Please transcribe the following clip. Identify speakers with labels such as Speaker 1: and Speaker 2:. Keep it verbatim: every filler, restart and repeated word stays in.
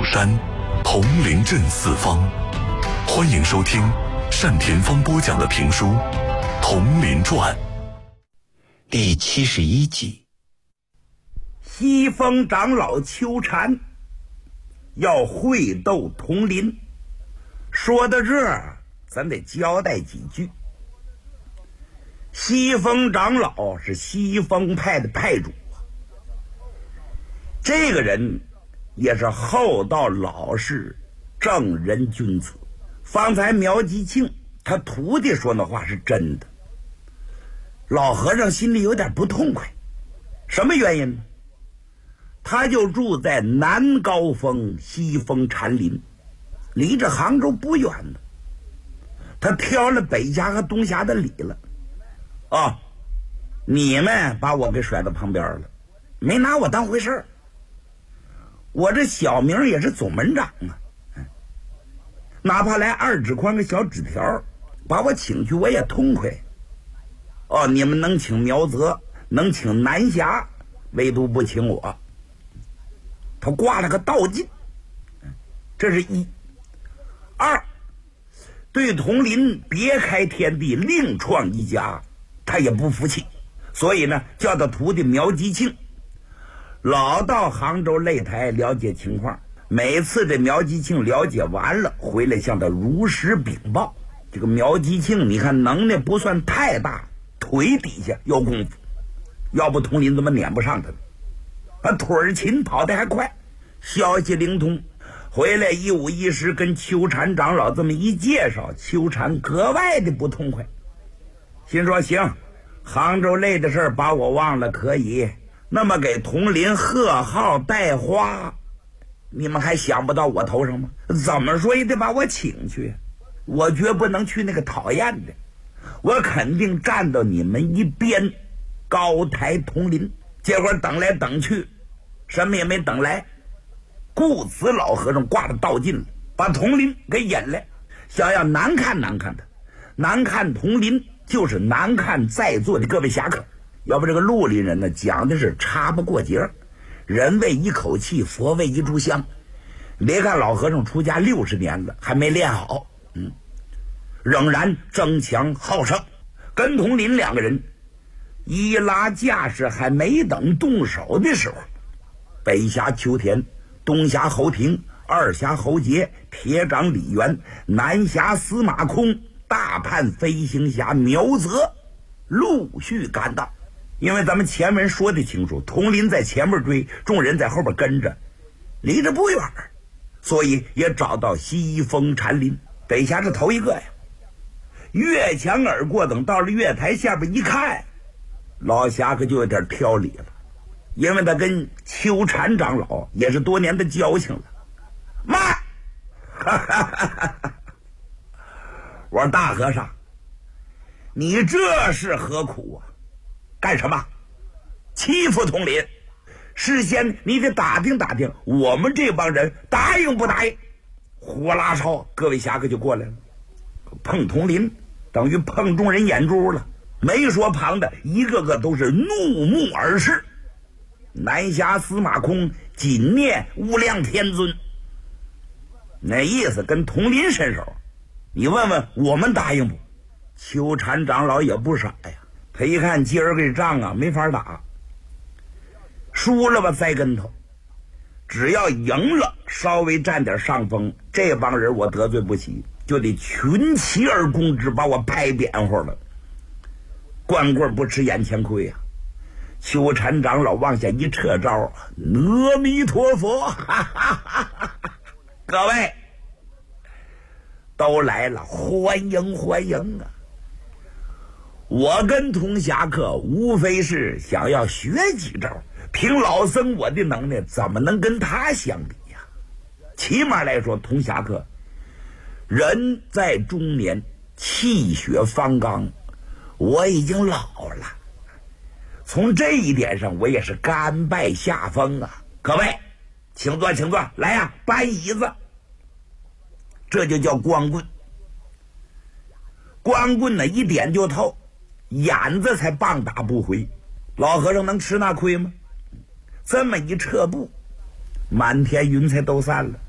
Speaker 1: 山，铜陵镇四方。欢迎收听单田芳播讲的评书《铜陵传》
Speaker 2: 第七十一集。
Speaker 3: 西风长老秋禅要会斗铜陵，说到这儿，咱得交代几句。西风长老是西风派的派主，这个人也是厚道老实、正人君子。方才苗吉庆他徒弟说那话是真的，老和尚心里有点不痛快。什么原因呢？他就住在南高峰西峰禅林，离着杭州不远呢。他挑了北峡和东峡的理了。哦，你们把我给甩到旁边了，没拿我当回事儿。我这小名也是总门长啊，哪怕来二指宽个小纸条把我请去我也痛快。哦，你们能请苗泽，能请南峡，唯独不请我。他挂了个道晋，这是一。二，对铜陵别开天地，另创一家，他也不服气，所以呢，叫他徒弟苗吉庆老到杭州擂台了解情况。每次这苗吉庆了解完了回来向他如实禀报。这个苗吉庆你看能耐不算太大，腿底下有功夫，要不铜陵怎么撵不上他呢？他腿儿勤，跑得还快，消息灵通。回来一五一十跟秋禅长老这么一介绍，秋禅格外的不痛快，心说行，杭州擂的事儿把我忘了可以，那么给铜陵贺号带花，你们还想不到我头上吗？怎么说也得把我请去，我绝不能去那个讨厌的，我肯定站到你们一边，高抬铜陵。结果等来等去，什么也没等来，故此老和尚挂着道晋了，把铜陵给引来，想要难看难看他，难看铜陵就是难看在座的各位侠客。要不这个绿林人呢，讲的是插不过节，人为一口气，佛为一炷香。别看老和尚出家六十年了，还没练好，嗯，仍然争强好胜。跟铜陵两个人一拉架势，还没等动手的时候，北峡秋田，东峡侯廷，二峡侯杰，铁掌李元，南峡司马空，大叛飞行侠苗泽陆续赶到。因为咱们前文说的清楚，铜陵在前面追，众人在后边跟着，离着不远，所以也找到西峰禅林。北峡是头一个呀，越墙而过，等到了月台下边一看，老侠可就有点挑理了，因为他跟秋禅长老也是多年的交情了。慢我说大和尚，你这是何苦啊？干什么？欺负铜陵？事先你得打听打听，我们这帮人答应不答应？呼啦超，各位侠客就过来了，碰铜陵等于碰众人眼珠了，没说旁的一个个都是怒目而视。南峡司马空谨念无量天尊，那意思跟铜陵伸手。你问问我们答应不？秋禅长老也不傻呀，他一看今儿个仗啊没法打，输了吧栽跟头，只要赢了稍微占点上风，这帮人我得罪不起，就得群起而攻之，把我拍扁乎了。光棍不吃眼前亏啊！秋禅长老往下一撤招，阿弥陀佛，哈哈哈哈，各位都来了，欢迎欢迎啊！我跟童侠客无非是想要学几招，凭老僧我的能耐怎么能跟他相比呀？起码来说，童侠客人在中年，气血方刚，我已经老了，从这一点上我也是甘拜下风啊。各位请坐请坐，来呀，搬椅子。这就叫光棍。光棍呢一点就透，眼子才棒打不回，老和尚能吃那亏吗？这么一撤步，满天云彩都散了。